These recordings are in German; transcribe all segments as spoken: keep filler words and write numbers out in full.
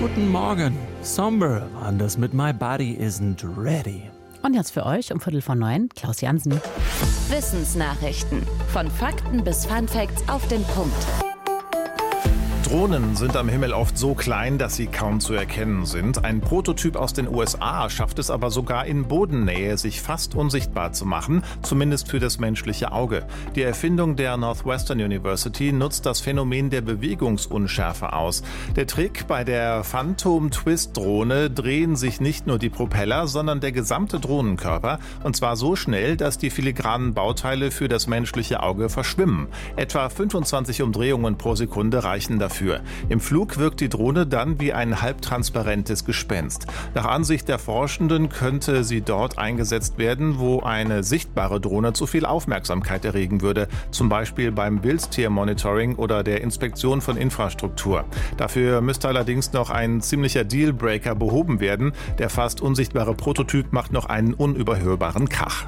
Guten Morgen. Somber waren das mit My Body Isn't Ready. Und jetzt für euch um Viertel vor neun, Klaus Jansen. Wissensnachrichten. Von Fakten bis Funfacts auf den Punkt. Drohnen sind am Himmel oft so klein, dass sie kaum zu erkennen sind. Ein Prototyp aus den U S A schafft es aber sogar in Bodennähe, sich fast unsichtbar zu machen, zumindest für das menschliche Auge. Die Erfindung der Northwestern University nutzt das Phänomen der Bewegungsunschärfe aus. Der Trick: bei der Phantom Twist Drohne drehen sich nicht nur die Propeller, sondern der gesamte Drohnenkörper, und zwar so schnell, dass die filigranen Bauteile für das menschliche Auge verschwimmen. Etwa fünfundzwanzig Umdrehungen pro Sekunde reichen dafür. Im Flug wirkt die Drohne dann wie ein halbtransparentes Gespenst. Nach Ansicht der Forschenden könnte sie dort eingesetzt werden, wo eine sichtbare Drohne zu viel Aufmerksamkeit erregen würde, zum Beispiel beim Wildtiermonitoring oder der Inspektion von Infrastruktur. Dafür müsste allerdings noch ein ziemlicher Dealbreaker behoben werden. Der fast unsichtbare Prototyp macht noch einen unüberhörbaren Krach.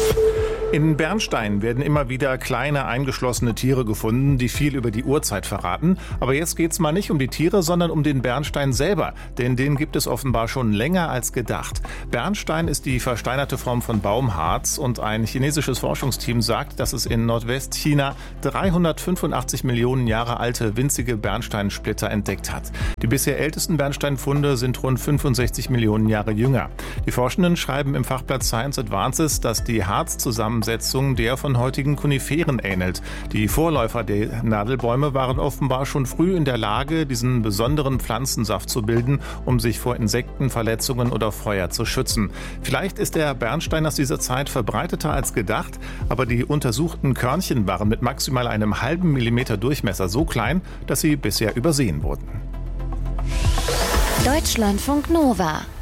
In Bernstein werden immer wieder kleine eingeschlossene Tiere gefunden, die viel über die Urzeit verraten. Aber jetzt geht's mal nicht um die Tiere, sondern um den Bernstein selber. Denn den gibt es offenbar schon länger als gedacht. Bernstein ist die versteinerte Form von Baumharz und ein chinesisches Forschungsteam sagt, dass es in Nordwestchina dreihundertfünfundachtzig Millionen Jahre alte winzige Bernsteinsplitter entdeckt hat. Die bisher ältesten Bernsteinfunde sind rund fünfundsechzig Millionen Jahre jünger. Die Forschenden schreiben im Fachblatt Science Advances, dass die Harzzusammensetzung der von heutigen Koniferen ähnelt. Die Vorläufer der Nadelbäume waren offenbar schon früh in der Lage, diesen besonderen Pflanzensaft zu bilden, um sich vor Insekten, Verletzungen oder Feuer zu schützen. Vielleicht ist der Bernstein aus dieser Zeit verbreiteter als gedacht, aber die untersuchten Körnchen waren mit maximal einem halben Millimeter Durchmesser so klein, dass sie bisher übersehen wurden. Deutschlandfunk Nova